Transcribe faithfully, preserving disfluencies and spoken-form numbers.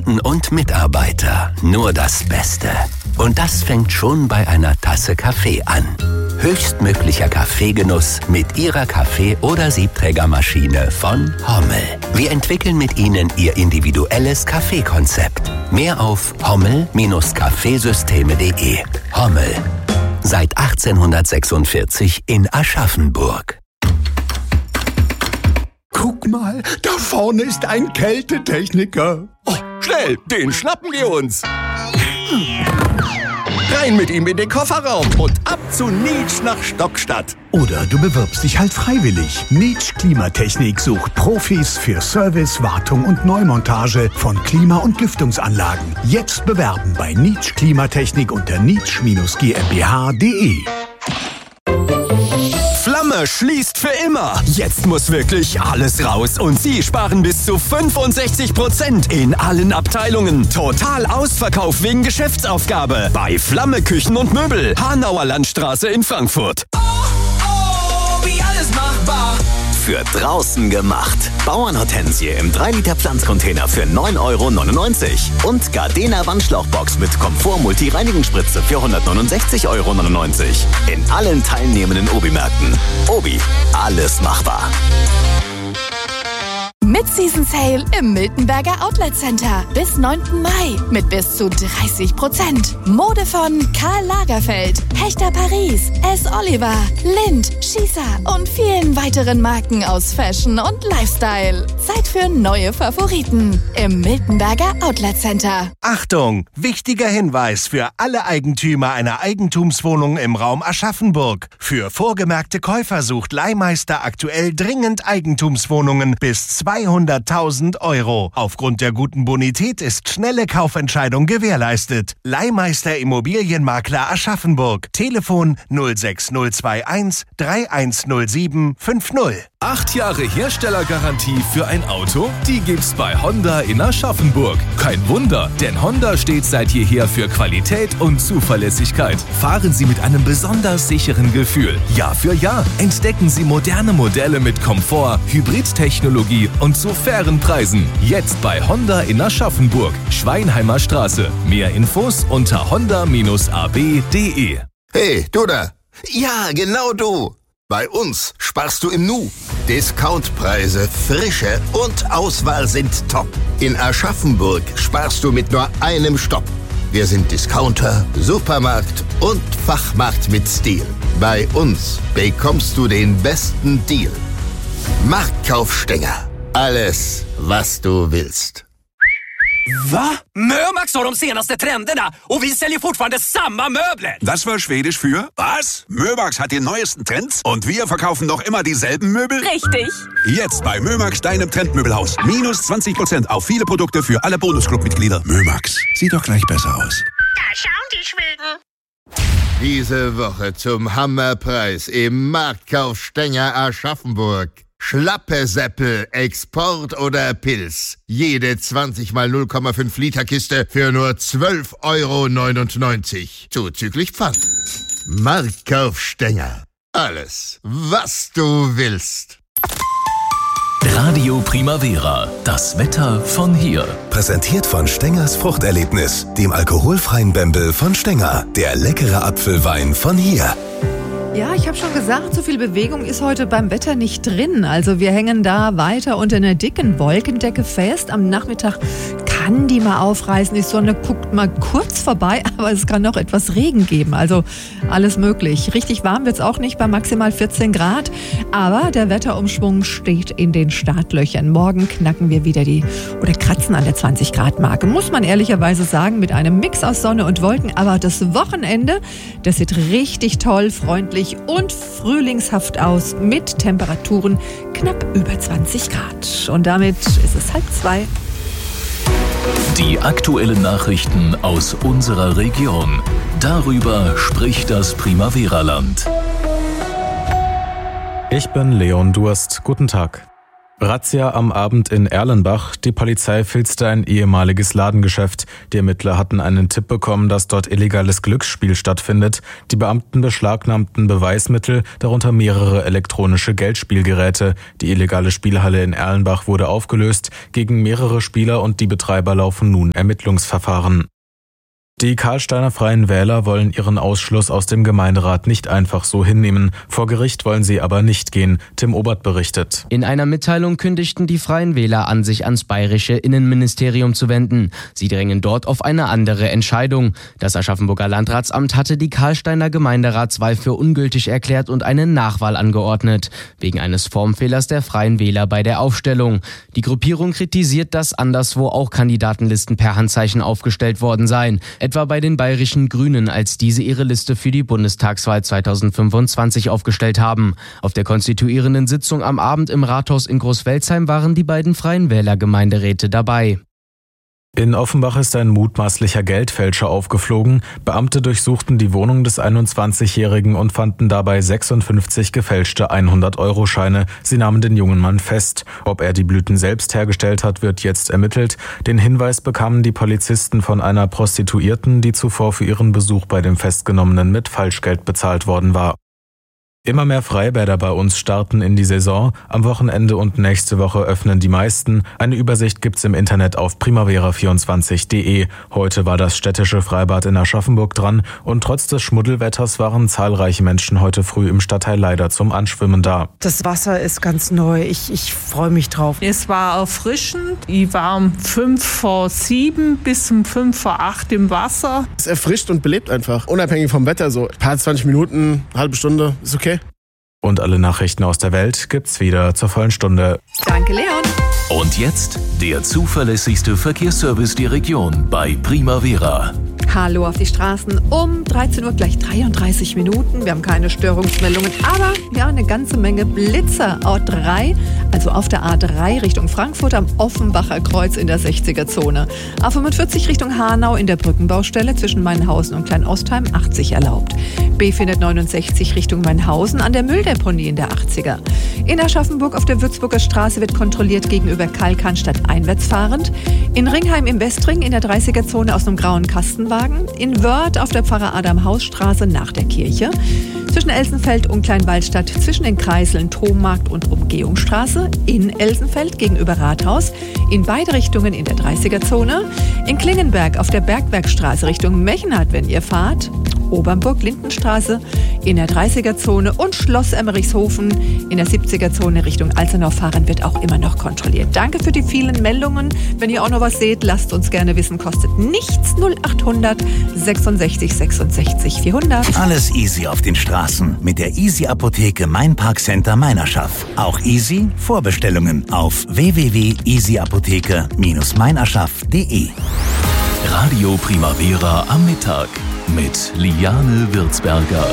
Kunden und Mitarbeiter nur das Beste. Und das fängt schon bei einer Tasse Kaffee an. Höchstmöglicher Kaffeegenuss mit Ihrer Kaffee- oder Siebträgermaschine von Hommel. Wir entwickeln mit Ihnen Ihr individuelles Kaffeekonzept. Mehr auf hommel Bindestrich kaffeesysteme punkt de. Hommel. Seit achtzehnhundertsechsundvierzig in Aschaffenburg. Guck mal, da vorne ist ein Kältetechniker. Oh, schnell, den schnappen wir uns. Rein mit ihm in den Kofferraum und ab zu Nietsch nach Stockstadt. Oder du bewirbst dich halt freiwillig. Nietsch Klimatechnik sucht Profis für Service, Wartung und Neumontage von Klima- und Lüftungsanlagen. Jetzt bewerben bei Nietsch Klimatechnik unter nietsch Bindestrich gmbh punkt de. Flamme schließt für immer. Jetzt muss wirklich alles raus und Sie sparen bis zu fünfundsechzig Prozent in allen Abteilungen. Total Ausverkauf wegen Geschäftsaufgabe bei Flamme Küchen und Möbel. Hanauer Landstraße in Frankfurt. Oh, oh, wie alles machbar. Für draußen gemacht. Bauernhortensie im drei Liter Pflanzcontainer für neun Euro neunundneunzig. Und Gardena Wandschlauchbox mit Komfort-Multi-Reinigungsspritze für hundertneunundsechzig Euro neunundneunzig. In allen teilnehmenden Obi-Märkten. Obi, alles machbar. Mid-Season Sale im Miltenberger Outlet Center bis neunten Mai mit bis zu dreißig Prozent. Mode von Karl Lagerfeld, Hechter Paris, S. Oliver, Lindt, Schießer und vielen weiteren Marken aus Fashion und Lifestyle. Zeit für neue Favoriten im Miltenberger Outlet Center. Achtung! Wichtiger Hinweis für alle Eigentümer einer Eigentumswohnung im Raum Aschaffenburg. Für vorgemerkte Käufer sucht Leihmeister aktuell dringend Eigentumswohnungen bis zweihunderttausend Euro. Aufgrund der guten Bonität ist schnelle Kaufentscheidung gewährleistet. Leihmeister Immobilienmakler Aschaffenburg. Telefon null sechs null zwei eins drei eins null sieben fünf null. Acht Jahre Herstellergarantie für ein Auto? Die gibt's bei Honda in Aschaffenburg. Kein Wunder, denn Honda steht seit jeher für Qualität und Zuverlässigkeit. Fahren Sie mit einem besonders sicheren Gefühl. Jahr für Jahr entdecken Sie moderne Modelle mit Komfort, Hybridtechnologie und zu fairen Preisen. Jetzt bei Honda in Aschaffenburg, Schweinheimer Straße. Mehr Infos unter honda Bindestrich a b punkt de. Hey, du da! Ja, genau du! Bei uns sparst du im Nu. Discountpreise, Frische und Auswahl sind top. In Aschaffenburg sparst du mit nur einem Stopp. Wir sind Discounter, Supermarkt und Fachmarkt mit Stil. Bei uns bekommst du den besten Deal. Marktkaufstänger. Alles, was du willst. Va? Mömax har de senaste trenderna och vi säljer fortfarande samma möbler. Das war Schwedisch für was? Mömax hat die neuesten Trends und wir verkaufen noch immer dieselben Möbel? Richtig. Jetzt bei Mömax, deinem Trendmöbelhaus. Minus zwanzig Prozent auf viele Produkte für alle Bonusclub-Mitglieder. Mömax, sieht doch gleich besser aus. Da schauen die Schweden. Diese Woche zum Hammerpreis im Marktkaufstänger Aschaffenburg. Schlappesäppel, Export oder Pils. Jede zwanzig mal null Komma fünf Liter Kiste für nur zwölf Euro neunundneunzig. Zuzüglich Pfand. Marktkaufstänger. Alles, was du willst. Radio Primavera. Das Wetter von hier. Präsentiert von Stengers Fruchterlebnis, dem alkoholfreien Bembel von Stenger. Der leckere Apfelwein von hier. Ja, ich habe schon gesagt, so viel Bewegung ist heute beim Wetter nicht drin. Also wir hängen da weiter unter einer dicken Wolkendecke fest. Am Nachmittag kann die mal aufreißen. Die Sonne guckt mal kurz vorbei, aber es kann noch etwas Regen geben. Also alles möglich. Richtig warm wird's auch nicht bei maximal vierzehn Grad. Aber der Wetterumschwung steht in den Startlöchern. Morgen knacken wir wieder die oder kratzen an der zwanzig Grad Marke. Muss man ehrlicherweise sagen, mit einem Mix aus Sonne und Wolken. Aber das Wochenende, das sieht richtig toll, freundlich und frühlingshaft aus mit Temperaturen knapp über zwanzig Grad. Und damit ist es halb zwei. Die aktuellen Nachrichten aus unserer Region. Darüber spricht das Primavera-Land. Ich bin Leon Durst. Guten Tag. Razzia am Abend in Erlenbach. Die Polizei filzte ein ehemaliges Ladengeschäft. Die Ermittler hatten einen Tipp bekommen, dass dort illegales Glücksspiel stattfindet. Die Beamten beschlagnahmten Beweismittel, darunter mehrere elektronische Geldspielgeräte. Die illegale Spielhalle in Erlenbach wurde aufgelöst. Gegen mehrere Spieler und die Betreiber laufen nun Ermittlungsverfahren. Die Karlsteiner Freien Wähler wollen ihren Ausschluss aus dem Gemeinderat nicht einfach so hinnehmen. Vor Gericht wollen sie aber nicht gehen. Tim Obert berichtet. In einer Mitteilung kündigten die Freien Wähler an, sich ans bayerische Innenministerium zu wenden. Sie drängen dort auf eine andere Entscheidung. Das Aschaffenburger Landratsamt hatte die Karlsteiner Gemeinderatswahl für ungültig erklärt und eine Nachwahl angeordnet. Wegen eines Formfehlers der Freien Wähler bei der Aufstellung. Die Gruppierung kritisiert, dass anderswo auch Kandidatenlisten per Handzeichen aufgestellt worden seien. Etwa bei den bayerischen Grünen, als diese ihre Liste für die Bundestagswahl zweitausendfünfundzwanzig aufgestellt haben. Auf der konstituierenden Sitzung am Abend im Rathaus in Großwelzheim waren die beiden Freien Wähler Gemeinderäte dabei. In Offenbach ist ein mutmaßlicher Geldfälscher aufgeflogen. Beamte durchsuchten die Wohnung des einundzwanzigjährigen und fanden dabei sechsundfünfzig gefälschte hundert-Euro-Scheine. Sie nahmen den jungen Mann fest. Ob er die Blüten selbst hergestellt hat, wird jetzt ermittelt. Den Hinweis bekamen die Polizisten von einer Prostituierten, die zuvor für ihren Besuch bei dem Festgenommenen mit Falschgeld bezahlt worden war. Immer mehr Freibäder bei uns starten in die Saison. Am Wochenende und nächste Woche öffnen die meisten. Eine Übersicht gibt's im Internet auf primavera vierundzwanzig punkt de. Heute war das städtische Freibad in Aschaffenburg dran und trotz des Schmuddelwetters waren zahlreiche Menschen heute früh im Stadtteil Leider zum Anschwimmen da. Das Wasser ist ganz neu. Ich, ich freue mich drauf. Es war erfrischend. Ich war um fünf vor sieben bis um fünf vor acht im Wasser. Es erfrischt und belebt einfach. Unabhängig vom Wetter. So ein paar zwanzig Minuten, eine halbe Stunde ist okay. Und alle Nachrichten aus der Welt gibt's wieder zur vollen Stunde. Danke, Leon. Und jetzt der zuverlässigste Verkehrsservice der Region bei Primavera. Hallo auf die Straßen um dreizehn Uhr, gleich dreiunddreißig Minuten. Wir haben keine Störungsmeldungen, aber ja, eine ganze Menge Blitzer. A drei, also auf der A drei Richtung Frankfurt am Offenbacher Kreuz in der sechziger-Zone. A fünfundvierzig Richtung Hanau in der Brückenbaustelle zwischen Mainhausen und Kleinostheim achtzig erlaubt. B vierhundertneunundsechzig Richtung Mainhausen an der Mülldeponie in der achtziger. In Aschaffenburg auf der Würzburger Straße wird kontrolliert gegenüber Kalkannstadt einwärts fahrend. In Ringheim im Westring in der dreißiger-Zone aus einem grauen Kastenwagen. In Wörth auf der Pfarrer-Adam-Haus-Straße nach der Kirche. Zwischen Elsenfeld und Kleinwaldstadt zwischen den Kreiseln Thommarkt und Umgehungsstraße. In Elsenfeld gegenüber Rathaus. In beide Richtungen in der dreißiger-Zone. In Klingenberg auf der Bergwerkstraße Richtung Mechenhardt, wenn ihr fahrt. Obernburg-Lindenstraße in der dreißiger-Zone und Schloss Emmerichshofen in der siebziger-Zone Richtung Alzenau fahren wird auch immer noch kontrolliert. Danke für die vielen Meldungen. Wenn ihr auch noch was seht, lasst uns gerne wissen. Kostet nichts. null achthundert sechsundsechzig sechsundsechzig vierhundert. Alles easy auf den Straßen mit der Easy Apotheke Main Park Center Meinerschaft. Auch easy Vorbestellungen auf w w w punkt easy apotheke Bindestrich meinerschaft punkt de. Radio Primavera am Mittag mit Liane Würzberger.